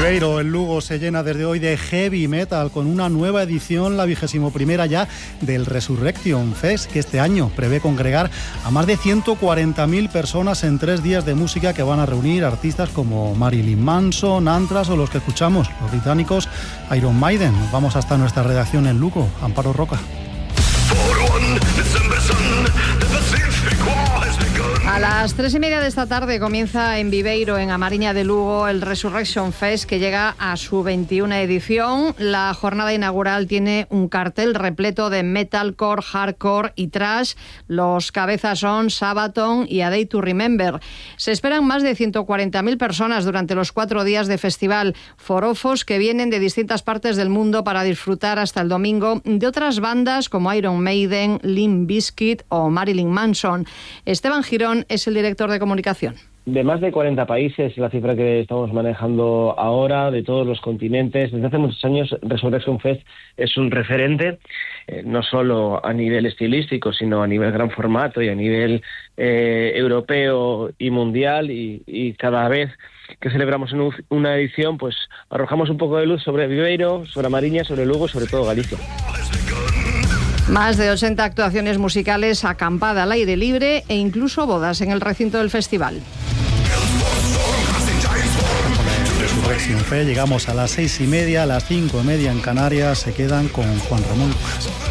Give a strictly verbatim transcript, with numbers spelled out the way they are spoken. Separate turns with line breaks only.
Viveiro, en Lugo, se llena desde hoy de heavy metal con una nueva edición, la vigésimo primera ya, del Resurrection Fest, que este año prevé congregar a más de ciento cuarenta mil personas en tres días de música que van a reunir artistas como Marilyn Manson, Anthrax o los que escuchamos, los británicos Iron Maiden. Nos vamos hasta nuestra redacción en Lugo. Amparo Roca.
A las tres y media de esta tarde comienza en Viveiro, en A Mariña de Lugo, el Resurrection Fest, que llega a su veintiuna edición. La jornada inaugural tiene un cartel repleto de metalcore, hardcore y thrash. Los cabezas son Sabaton y A Day to Remember. Se esperan más de ciento cuarenta mil personas durante los cuatro días de festival. Forofos que vienen de distintas partes del mundo para disfrutar hasta el domingo de otras bandas como Iron Maiden, Limp Bizkit o Marilyn Manson. Esteban Girón es el director de comunicación.
De más de cuarenta países, la cifra que estamos manejando ahora, de todos los continentes. Desde hace muchos años Resurrection Fest es un referente, eh, no solo a nivel estilístico, sino a nivel gran formato y a nivel eh, europeo y mundial. Y, y cada vez que celebramos una edición, pues arrojamos un poco de luz sobre Viveiro, sobre Mariña, sobre Lugo y sobre todo Galicia.
Más de ochenta actuaciones musicales, acampada al aire libre e incluso bodas en el recinto del festival.
Resurrection Fest, llegamos a las seis y media, a las cinco y media en Canarias. Se quedan con Juan Ramón Lucas.